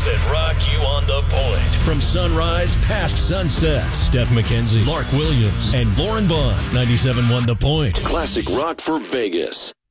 shows that rock you on the point. From sunrise past sunset, Steph McKenzie, Mark Williams, and Lauren Bond. 97.1 The Point. Classic rock for Vegas.